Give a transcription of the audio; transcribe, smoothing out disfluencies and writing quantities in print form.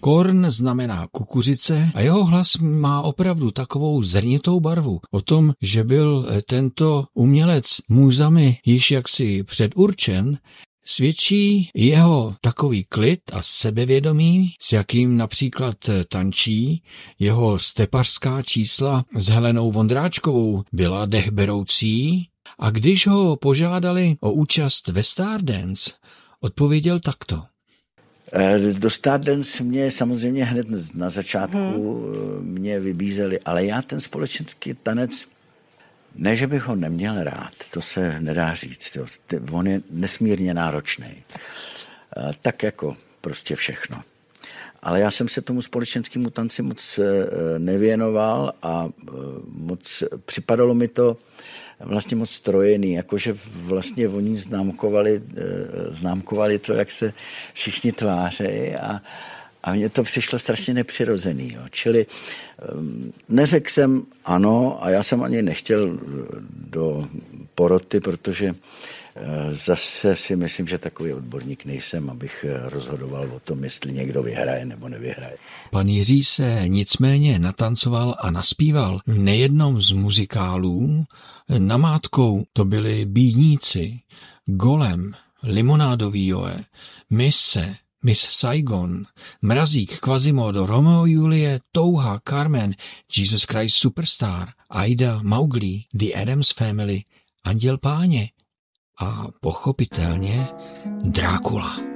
Korn znamená kukuřice a jeho hlas má opravdu takovou zrnitou barvu. O tom, že byl tento umělec můzami již jaksi předurčen, svědčí jeho takový klid a sebevědomí, s jakým například tančí. Jeho stepařská čísla s Helenou Vondráčkovou byla dechberoucí a když ho požádali o účast ve Stardance, odpověděl takto. Do Stardance mě samozřejmě hned na začátku mě vybízeli, ale já ten společenský tanec, ne, že bych ho neměl rád, to se nedá říct, jo. On je nesmírně náročný, tak jako prostě všechno. Ale já jsem se tomu společenskému tanci moc nevěnoval a moc připadalo mi to vlastně moc strojený, jakože vlastně oni známkovali to, jak se všichni tvářejí a mně to přišlo strašně nepřirozený. Jo. Čili neřekl jsem ano a já jsem ani nechtěl do poroty, protože zase si myslím, že takový odborník nejsem, abych rozhodoval o tom, jestli někdo vyhraje nebo nevyhraje. Pan Jiří se nicméně natancoval a naspíval v nejednom z muzikálů. Namátkou to byli Bídníci, Golem, Limonádový Joe, Mise, Miss Saigon, Mrazík, Quasimodo, Romeo Julie, Touha, Carmen, Jesus Christ Superstar, Aida, Mowgli, The Addams Family, Anděl Páně a pochopitelně Drákula.